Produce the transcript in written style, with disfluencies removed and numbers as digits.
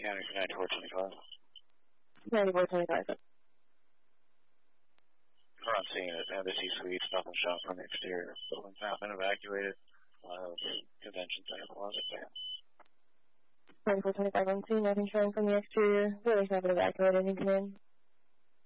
County for 9425. 9425. Front scene is Embassy Suites, nothing shot from the exterior. Buildings have been evacuated. Convention Center Closet there. 9425 on scene, nothing showing from the exterior. Buildings have been evacuated. You can